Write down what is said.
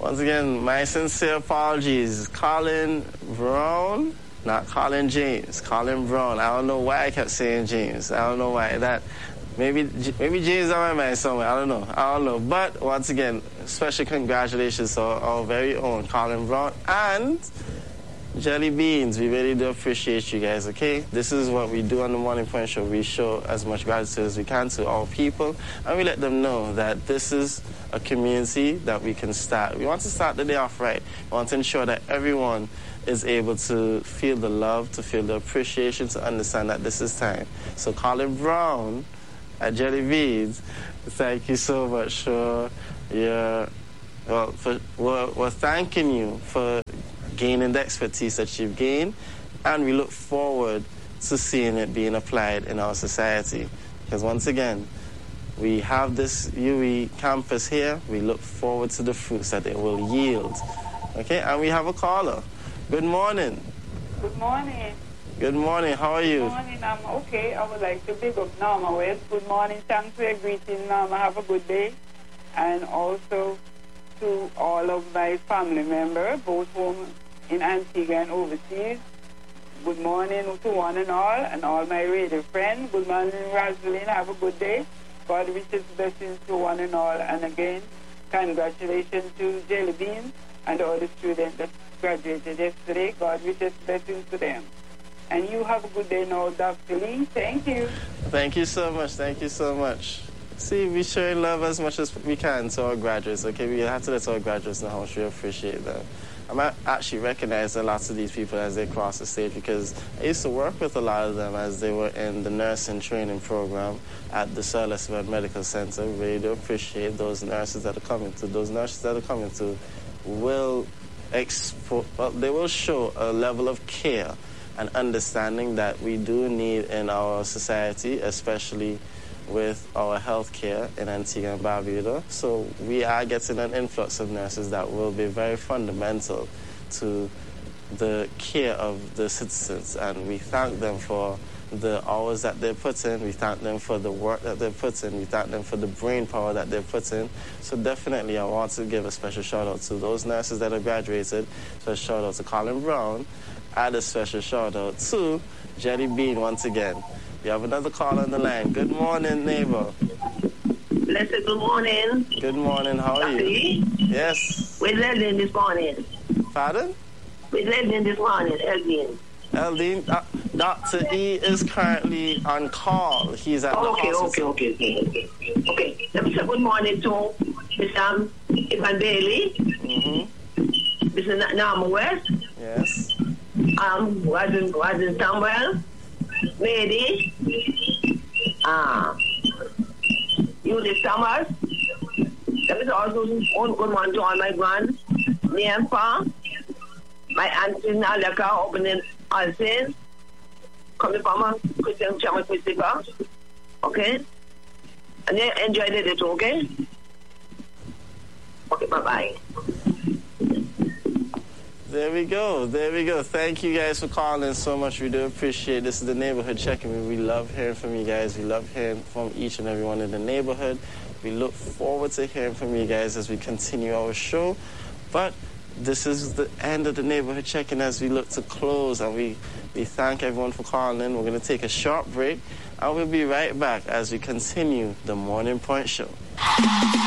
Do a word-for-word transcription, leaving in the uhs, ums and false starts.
Once again, my sincere apologies. Colin Brown, not Colin James. Colin Brown. I don't know why I kept saying James. I don't know why that. Maybe maybe James on my mind somewhere. I don't know. I don't know. But once again, special congratulations to our, our very own Colin Brown and Jelly Beans. We really do appreciate you guys, okay? This is what we do on the Morning Point Show. We show as much gratitude as we can to our people, and we let them know that this is a community that we can start. We want to start the day off right. We want to ensure that everyone is able to feel the love, to feel the appreciation, to understand that this is time. So Colin Brown at Jelly Beans, thank you so much for your, well, for, we're, we're thanking you for gaining the expertise that you've gained, and we look forward to seeing it being applied in our society. Because once again, we have this U E campus here. We look forward to the fruits that it will yield. Okay, and we have a caller. Good morning. Good morning. Good morning. How are you? Good morning. I'm okay. I would like to big up Norma West. Good morning. Thanks for your greeting, Norma. Have a good day. And also to all of my family members, both home in Antigua and overseas. Good morning to one and all, and all my radio friends. Good morning, Rosaline. Have a good day. God wishes blessings to one and all. And again, congratulations to Jelly Beans and all the students that graduated yesterday. God wishes blessings to them. And you have a good day now, Doctor Lee. Thank you. Thank you so much. Thank you so much. See, we share love as much as we can to our graduates, okay? We have to let our graduates know how much we appreciate them. I actually recognize a lot of these people as they cross the stage because I used to work with a lot of them as they were in the nursing training program at the Sir Leslie Medical Center. We really do appreciate those nurses that are coming to. Those nurses that are coming to will expo- well, they will show a level of care and understanding that we do need in our society, especially with our health care in Antigua and Barbuda. So we are getting an influx of nurses that will be very fundamental to the care of the citizens. And we thank them for the hours that they put in. We thank them for the work that they put in. We thank them for the brain power that they put in. So definitely I want to give a special shout out to those nurses that have graduated. Special shout out to Colin Brown. Add a special shout out to Jelly Bean once again. We have another call on the line. Good morning, neighbor. Blessed good morning. Good morning. How are you? Yes. We're Eldin this morning. Pardon? We're Eldin this morning, Eldin. Eldin, uh, Doctor E is currently on call. He's at oh, the okay, hospital. Okay, okay, okay, okay. Okay. Let me say good morning to Mister Ivan Bailey. Mm-hmm. Mister Norma West. Yes. Um, Wazin, Wazin Samuel. Lady, ah, Judith Summers. That is also one good one to all my grand Nyempa, my auntie Nalaka opening Alcin, coming from a Christian Chama Christica. Okay? And they enjoyed it, okay? Okay, bye bye. There we go. There we go. Thank you guys for calling so much. We do appreciate it. This is the Neighborhood Check-In. We love hearing from you guys. We love hearing from each and every one in the neighborhood. We look forward to hearing from you guys as we continue our show. But this is the end of the Neighborhood Check-In as we look to close. And we, we thank everyone for calling in. We're going to take a short break. And we'll be right back as we continue the Morning Point Show.